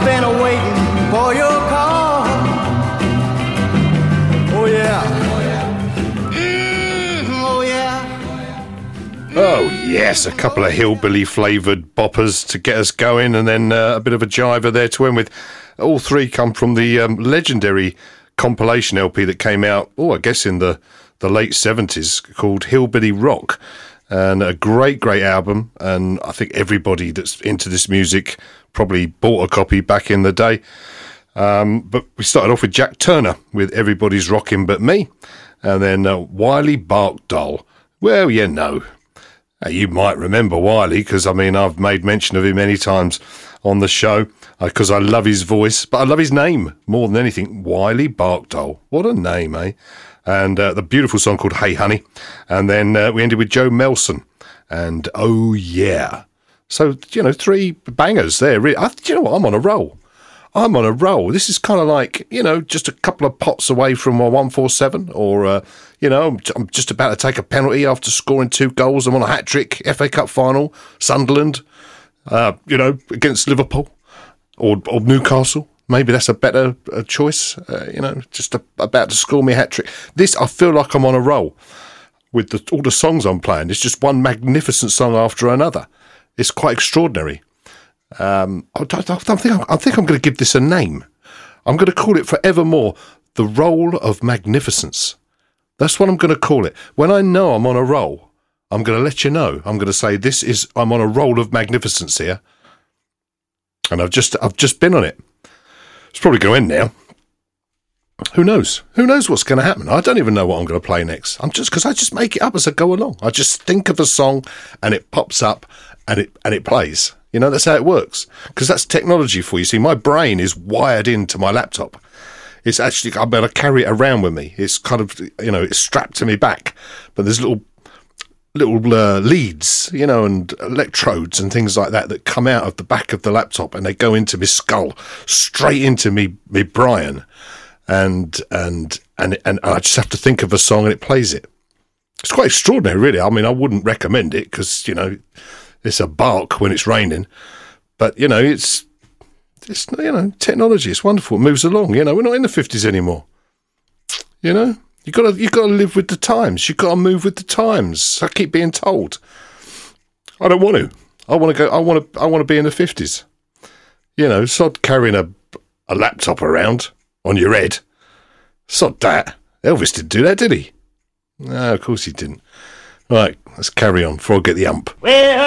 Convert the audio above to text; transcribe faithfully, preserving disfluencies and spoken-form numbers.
been waiting for your call. Oh yeah. Mm, oh yeah. Oh yes, a couple of hillbilly flavoured boppers to get us going, and then uh, a bit of a jiver there to end with. All three come from the um, legendary compilation L P that came out, oh, I guess in the, the late seventies, called Hillbilly Rock. And a great, great album. And I think everybody that's into this music probably bought a copy back in the day. Um, but we started off with Jack Turner with Everybody's Rockin' But Me. And then uh, Wiley Barkdoll. Well, you know, uh, you might remember Wiley, because, I mean, I've made mention of him many times on the show, because uh, I love his voice, but I love his name more than anything. Wiley Barkdoll. What a name, eh? And uh, the beautiful song called Hey Honey. And then uh, we ended with Joe Melson and Oh Yeah. So, you know, three bangers there. Really. I, you know what? I'm on a roll. I'm on a roll. This is kind of like, you know, just a couple of pots away from my one forty-seven, or, uh, you know, I'm, I'm just about to take a penalty after scoring two goals. I'm on a hat-trick, F A Cup final, Sunderland, uh, you know, against Liverpool or, or Newcastle. Maybe that's a better uh, choice, uh, you know, just a, about to score me a hat-trick. This, I feel like I'm on a roll with the, all the songs I'm playing. It's just one magnificent song after another. It's quite extraordinary. Um, I, I, I, think I'm, I think I'm going to give this a name. I'm going to call it forevermore The Roll of Magnificence. That's what I'm going to call it. When I know I'm on a roll, I'm going to let you know. I'm going to say, this is, I'm on a roll of magnificence here. And I've just, I've just been on it. It's probably going to end now. Who knows? Who knows what's going to happen? I don't even know what I'm going to play next. I'm just because I just make it up as I go along. I just think of a song and it pops up and it and it plays. You know, that's how it works. Because that's technology for you. See, my brain is wired into my laptop. It's actually, I'm able to carry it around with me. It's kind of, you know, it's strapped to my back. But there's little little uh, leads, you know, and electrodes and things like that that come out of the back of the laptop, and they go into my skull, straight into me, me Brian, and and and and I just have to think of a song and it plays it. It's quite extraordinary, really. I mean, I wouldn't recommend it because, you know, it's a bark when it's raining, but you know, it's it's you know, technology. It's wonderful. It moves along. You know, we're not in the fifties anymore. You know. You got to, you got to live with the times. You got to move with the times. I keep being told. I don't want to. I want to go. I want to. I want to be in the fifties. You know, sod carrying a a laptop around on your head. Sod that. Elvis didn't do that, did he? No, of course he didn't. Right, let's carry on before I get the ump. Well,